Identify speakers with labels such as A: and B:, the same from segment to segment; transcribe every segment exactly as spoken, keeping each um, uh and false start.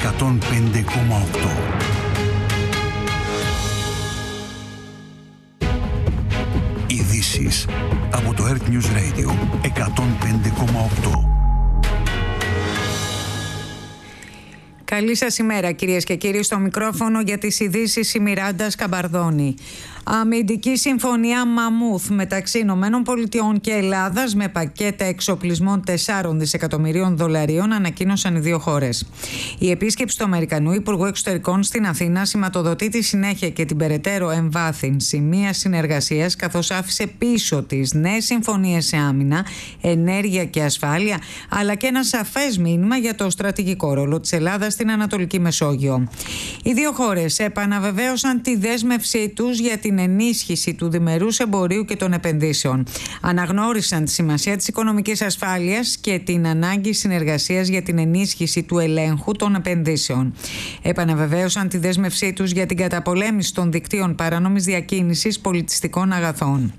A: εκατόν πέντε κόμμα οκτώ. Ειδήσεις από το Earth News Radio εκατόν πέντε κόμμα οκτώ.
B: Καλή σας ημέρα, κυρίες και κύριοι. Στο μικρόφωνο για τις ειδήσεις η Μιράντα Σκαμπαρδόνη. Αμυντική συμφωνία μαμούθ μεταξύ Ηνωμένων Πολιτειών και Ελλάδας με πακέτα εξοπλισμών τεσσάρων δισεκατομμυρίων δολαρίων ανακοίνωσαν οι δύο χώρες. Η επίσκεψη του Αμερικανού Υπουργού Εξωτερικών στην Αθήνα σηματοδοτεί τη συνέχεια και την περαιτέρω εμβάθυνση μιας συνεργασίας, καθώς άφησε πίσω τις νέες συμφωνίες σε άμυνα, ενέργεια και ασφάλεια, αλλά και ένα σαφές μήνυμα για το στρατηγικό ρόλο της Ελλάδας στην Ανατολική Μεσόγειο. Οι δύο χώρες επαναβεβαίωσαν τη δέσμευσή τους για την ενίσχυση του διμερούς εμπορίου και των επενδύσεων. Αναγνώρισαν τη σημασία της οικονομικής ασφάλειας και την ανάγκη συνεργασίας για την ενίσχυση του ελέγχου των επενδύσεων. Επαναβεβαίωσαν τη δέσμευσή τους για την καταπολέμηση των δικτύων παράνομης διακίνησης πολιτιστικών αγαθών.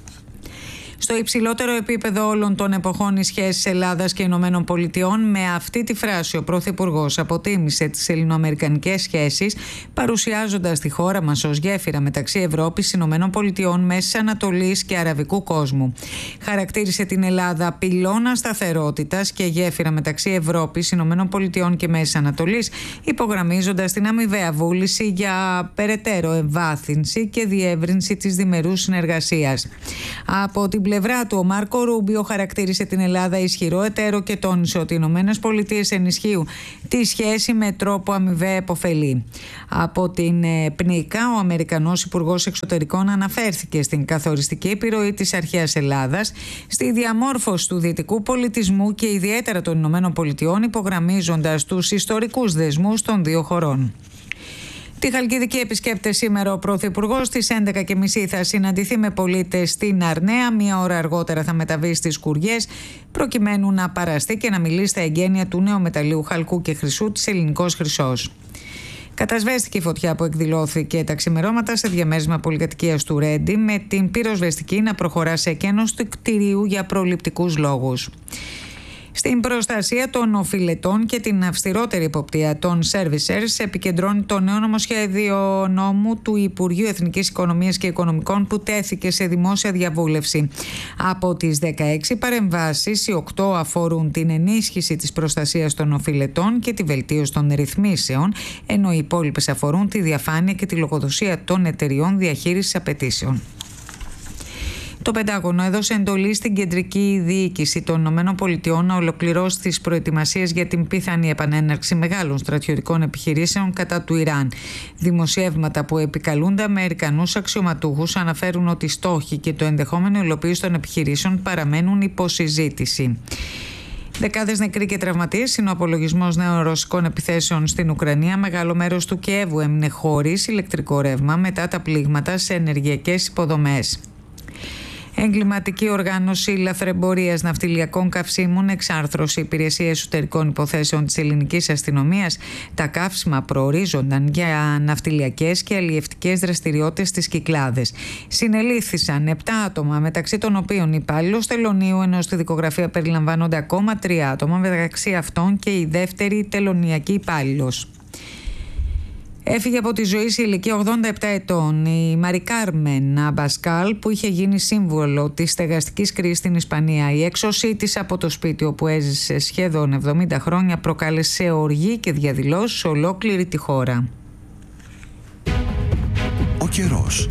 B: Στο υψηλότερο επίπεδο όλων των εποχών οι σχέσεις Ελλάδας και Ηνωμένων Πολιτειών, με αυτή τη φράση ο Πρωθυπουργός αποτίμησε τις ελληνοαμερικανικές σχέσεις, παρουσιάζοντας τη χώρα μας ως γέφυρα μεταξύ Ευρώπης, Ηνωμένων Πολιτειών, Μέσης Ανατολής και Αραβικού κόσμου. Χαρακτήρισε την Ελλάδα πυλώνα σταθερότητας και γέφυρα μεταξύ Ευρώπης, Ηνωμένων Πολιτειών και Μέσης Ανατολής, υπογραμμίζοντας την αμοιβαία βούληση για περαιτέρω εμβάθυνση και διεύρυνση της διμερούς συνεργασίας. Από την πλευρά του, ο Μάρκο Ρούμπιο χαρακτήρισε την Ελλάδα ισχυρό εταίρο και τόνισε ότι οι Ηνωμένες Πολιτείες ενισχύουν τη σχέση με τρόπο αμοιβαία επωφελή. Από την ΠΝΙΚΑ, ο Αμερικανός Υπουργός Εξωτερικών αναφέρθηκε στην καθοριστική επιρροή της αρχαίας Ελλάδας στη διαμόρφωση του δυτικού πολιτισμού και ιδιαίτερα των Ηνωμένων Πολιτειών, υπογραμμίζοντας τους ιστορικούς δεσμούς των δύο χωρών. Τη Χαλκιδική επισκέπτε σήμερα ο Πρωθυπουργός. Στις έντεκα και μισή θα συναντηθεί με πολίτες στην Αρναία. Μία ώρα αργότερα θα μεταβεί στις Κουριές, προκειμένου να παραστεί και να μιλήσει στα εγγένεια του νέου μεταλλείου χαλκού και χρυσού της Ελληνικός Χρυσός. Κατασβέστηκε η φωτιά που εκδηλώθηκε τα ξημερώματα σε διαμέρισμα πολυκατοικίας του Ρέντι, με την πυροσβεστική να προχωρά σε εκένωση του κτηρίου για προληπτικούς λόγους. Στην προστασία των οφειλετών και την αυστηρότερη εποπτεία των servicers επικεντρώνει το νέο νομοσχέδιο νόμου του Υπουργείου Εθνικής Οικονομίας και Οικονομικών, που τέθηκε σε δημόσια διαβούλευση. Από τις δεκαέξι παρεμβάσεις, οι οκτώ αφορούν την ενίσχυση της προστασίας των οφειλετών και τη βελτίωση των ρυθμίσεων, ενώ οι υπόλοιπες αφορούν τη διαφάνεια και τη λογοδοσία των εταιριών διαχείρισης απαιτήσεων. Το Πεντάγωνο έδωσε εντολή στην κεντρική διοίκηση των ΗΠΑ να ολοκληρώσει τις προετοιμασίες για την πιθανή επανέναρξη μεγάλων στρατιωτικών επιχειρήσεων κατά του Ιράν. Δημοσιεύματα που επικαλούνται Αμερικανούς αξιωματούχους αναφέρουν ότι οι στόχοι και το ενδεχόμενο υλοποίηση των επιχειρήσεων παραμένουν υποσυζήτηση. Δεκάδες νεκροί και τραυματίες είναι ο απολογισμός νέων ρωσικών επιθέσεων στην Ουκρανία. Μεγάλο μέρος του Κιέβου έμεινε χωρίς ηλεκτρικό ρεύμα μετά τα πλήγματα σε ενεργειακές υποδομές. Εγκληματική οργάνωση λαθρεμπορίας ναυτιλιακών καυσίμων, εξάρθρωση υπηρεσία εσωτερικών υποθέσεων της ελληνικής αστυνομίας. Τα καύσιμα προορίζονταν για ναυτιλιακές και αλλιευτικές δραστηριότητες στις Κυκλάδες. Συνελήφθησαν επτά άτομα, μεταξύ των οποίων υπάλληλος τελωνίου, ενώ στη δικογραφία περιλαμβάνονται ακόμα τρία άτομα, μεταξύ αυτών και η δεύτερη τελωνιακή υπάλληλος. Έφυγε από τη ζωή σε ηλικία ογδόντα επτά ετών η Μαρι Κάρμεν Αμπασκάλ, που είχε γίνει σύμβολο της στεγαστικής κρίσης στην Ισπανία. Η έξωσή της από το σπίτι όπου έζησε σχεδόν εβδομήντα χρόνια προκάλεσε οργή και διαδηλώσεις σε ολόκληρη τη χώρα.
A: Ο καιρός.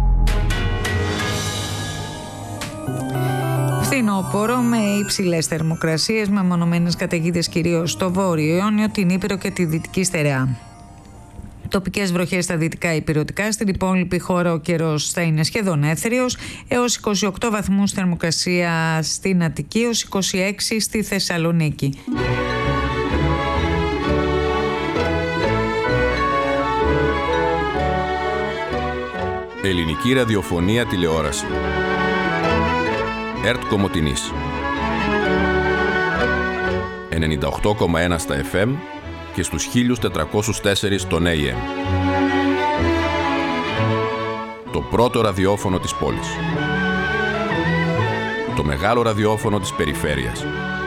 B: Φθινόπωρο με υψηλές θερμοκρασίες, με μονομένες καταιγίδες κυρίως στο Βόρειο Ιόνιο, την Ήπειρο και τη Δυτική Στερεά. Τοπικές βροχές στα δυτικά υπηρετικά. Στην υπόλοιπη χώρα ο καιρός θα είναι σχεδόν έθριος, έως είκοσι οκτώ βαθμούς θερμοκρασία στην Αττική, έως είκοσι έξι στη Θεσσαλονίκη.
C: Ελληνική ραδιοφωνία τηλεόραση. ΕΡΤ Κομοτηνής ενενήντα οκτώ κόμμα ένα στα εφ εμ και στους χίλια τετρακόσια τέσσερα στον έι εμ. Το πρώτο ραδιόφωνο της πόλης. Το μεγάλο ραδιόφωνο της περιφέρειας.